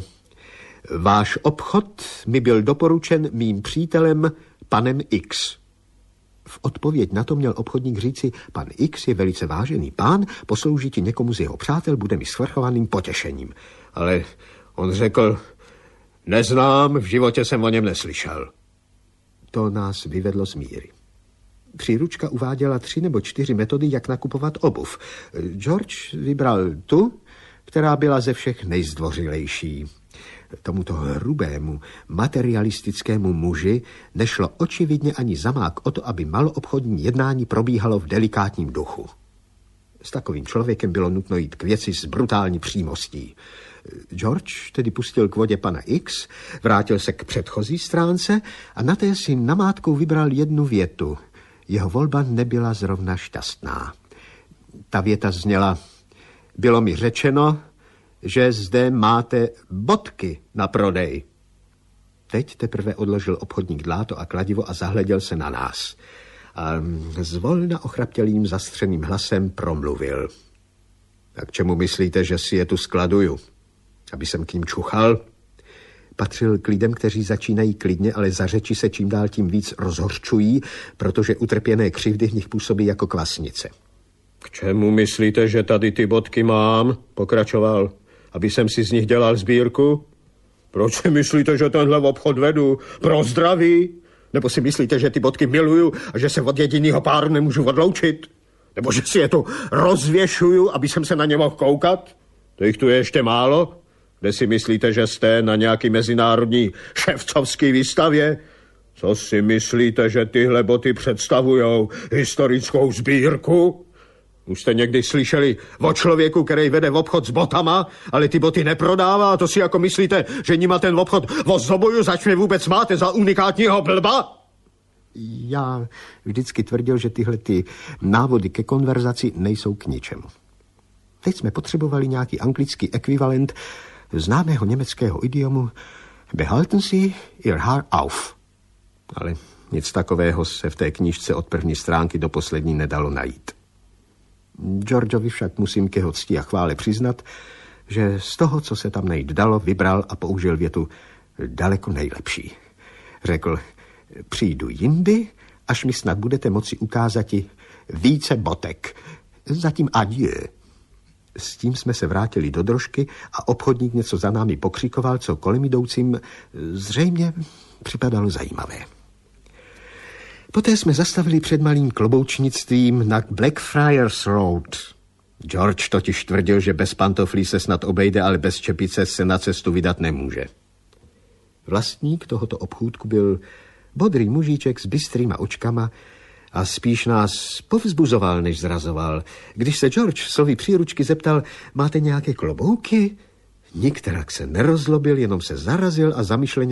váš obchod mi byl doporučen mým přítelem panem X. V odpověď na to měl obchodník říci, pan X je velice vážený pán, poslouží ti někomu z jeho přátel, bude mi svrchovaným potěšením. Ale on řekl, neznám, v životě jsem o něm neslyšel. To nás vyvedlo z míry. Příručka uváděla tři nebo čtyři metody, jak nakupovat obuv. George vybral tu, která byla ze všech nejzdvořilejší. Tomuto hrubému, materialistickému muži nešlo očividně ani zamák o to, aby maloobchodní jednání probíhalo v delikátním duchu. S takovým člověkem bylo nutno jít k věci s brutální přímostí. George tedy pustil k vodě pana X, vrátil se k předchozí stránce a na té si namátkou vybral jednu větu. Jeho volba nebyla zrovna šťastná. Ta věta zněla, bylo mi řečeno, že zde máte bodky na prodej. Teď teprve odložil obchodník dláto a kladivo a zahleděl se na nás. A zvolna ochraptělým zastřeným hlasem promluvil. A k čemu myslíte, že si je tu skladuju? Aby jsem k ním čuchal? Patřil k lidem, kteří začínají klidně, ale za řeči se čím dál tím víc rozhorčují, protože utrpěné křivdy v nich působí jako kvasnice. K čemu myslíte, že tady ty bodky mám? Pokračoval. Aby jsem si z nich dělal sbírku? Proč si myslíte, že tenhle obchod vedu? Pro zdraví? Nebo si myslíte, že ty bodky miluju a že se od jedinýho páru nemůžu odloučit? Nebo že si je tu rozvěšuju, aby jsem se na ně mohl koukat? To jich tu je ještě málo? Kde si myslíte, že jste na nějaký mezinárodní ševcovský výstavě? Co si myslíte, že tyhle boty představujou historickou sbírku? Už jste někdy slyšeli o člověku, který vede v obchod s botama, ale ty boty neprodává, a to si jako myslíte, že nima ten obchod ozdobuju, zač mě vůbec máte za unikátního blba? Já vždycky tvrdil, že tyhle ty návody ke konverzaci nejsou k ničemu. Teď jsme potřebovali nějaký anglický ekvivalent známého německého idiomu Behalten Sie Ihr Haar auf. Ale nic takového se v té knížce od první stránky do poslední nedalo najít. Georgeovi však musím k jeho cti a chvále přiznat, že z toho, co se tam najít dalo, vybral a použil větu daleko nejlepší. Řekl, přijdu jindy, až mi snad budete moci ukázati více botek. Zatím adieu. S tím jsme se vrátili do drožky a obchodník něco za námi pokřikoval, co kolem jdoucím zřejmě připadalo zajímavé. Poté jsme zastavili před malým kloboučnictvím na Blackfriars Road. George totiž tvrdil, že bez pantoflí se snad obejde, ale bez čepice se na cestu vydat nemůže. Vlastník tohoto obchůdku byl bodrý mužíček s bystrýma očkama a spíš nás povzbuzoval, než zrazoval. Když se George slovy příručky zeptal, máte nějaké klobouky? Nikterak se nerozlobil, jenom se zarazil a zamyšleně